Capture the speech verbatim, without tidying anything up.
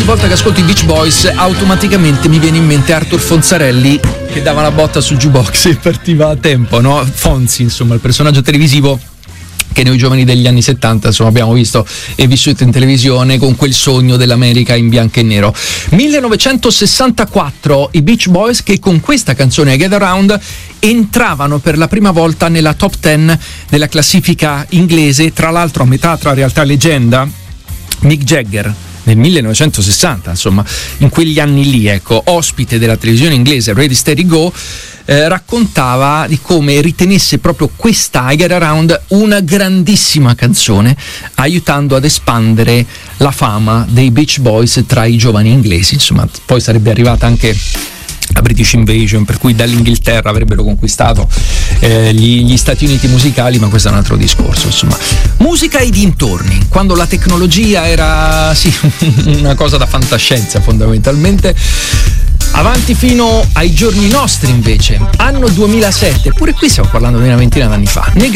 ogni volta che ascolto i Beach Boys automaticamente mi viene in mente Arthur Fonzarelli che dava una botta sul jukebox e partiva a tempo, no? Fonzi, insomma, il personaggio televisivo che noi giovani degli anni settanta insomma abbiamo visto e vissuto in televisione con quel sogno dell'America in bianco e nero. millenovecentosessantaquattro, i Beach Boys che con questa canzone Get Around entravano per la prima volta nella top dieci della classifica inglese, tra l'altro a metà tra realtà e leggenda. Mick Jagger nel millenovecentosessanta, insomma, in quegli anni lì, ecco, ospite della televisione inglese Ready Steady Go, eh, raccontava di come ritenesse proprio questa I Get Around una grandissima canzone, aiutando ad espandere la fama dei Beach Boys tra i giovani inglesi. Insomma, poi sarebbe arrivata anche la British Invasion, per cui dall'Inghilterra avrebbero conquistato eh, gli, gli Stati Uniti musicali, ma questo è un altro discorso. Insomma, musica e dintorni, quando la tecnologia era sì una cosa da fantascienza fondamentalmente. Avanti fino ai giorni nostri invece, anno duemilasette, pure qui stiamo parlando di una ventina d'anni fa.